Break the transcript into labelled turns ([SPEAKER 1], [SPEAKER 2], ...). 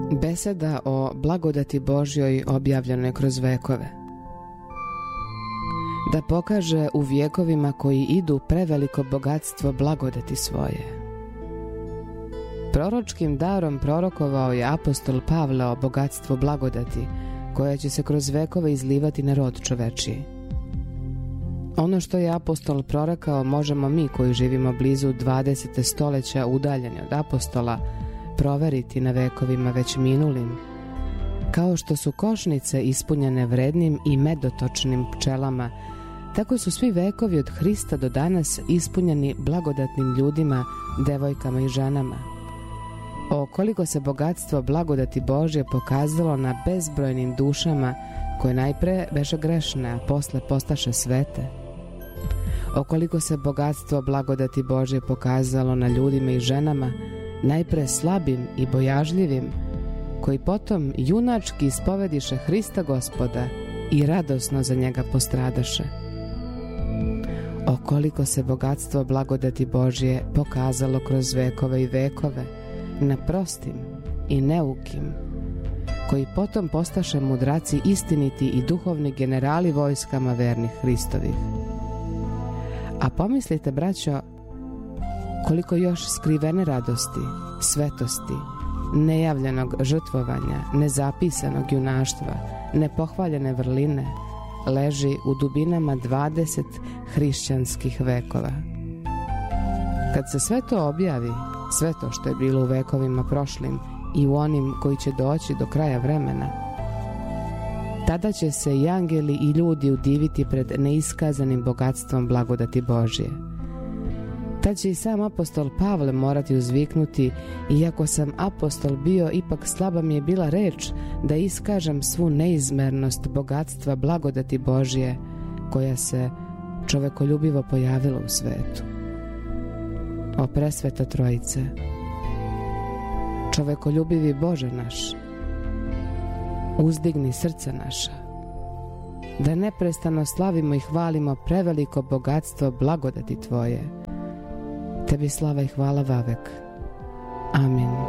[SPEAKER 1] Beseda o blagodati Božjoj objavljenoj kroz vekove. Da pokaže u vjekovima koji idu preveliko bogatstvo blagodati svoje. Proročkim darom prorokovao je apostol Pavle o bogatstvu blagodati, koja će se kroz vekove izlivati na rod čovečiji. Ono što je apostol prorekao možemo mi koji živimo blizu 20. stoljeća udaljeni od apostola proveriti na vekovima već minulim. Kao što su košnice ispunjene vrednim i medotočnim pčelama, tako su svi vekovi od Hrista do danas ispunjeni blagodatnim ljudima, devojkama i ženama. O koliko se bogatstvo blagodati Božje pokazalo na bezbrojnim dušama koje najpre beše grešne, a posle postaše svete. O koliko se bogatstvo blagodati Božje pokazalo na ljudima i ženama, najpre slabim i bojažljivim, koji potom junački ispovediše Hrista Gospoda i radosno za njega postradaše. O koliko se bogatstvo blagodati Božje pokazalo kroz vekove i vekove, na prostim i neukim, koji potom postaše mudraci istiniti i duhovni generali vojskama vernih Hristovih. A pomislite, braćo, koliko još skrivene radosti, svetosti, nejavljenog žrtvovanja, nezapisanog junaštva, nepohvaljene vrline leži u dubinama 20 hrišćanskih vekova. Kad se sve to objavi, sve to što je bilo u vekovima prošlim i u onim koji će doći do kraja vremena, tada će se i angeli i ljudi udiviti pred neiskazanim bogatstvom blagodati Božje. Tad će i sam apostol Pavle morati uzviknuti: iako sam apostol bio, ipak slaba mi je bila reč da iskažem svu neizmernost bogatstva blagodati Božje koja se čovekoljubivo pojavila u svetu. O presveta Trojice, čovekoljubivi Bože naš, uzdigni srca naša, da neprestano slavimo i hvalimo preveliko bogatstvo blagodati Tvoje. Tebi slava i hvala vavek. Amin.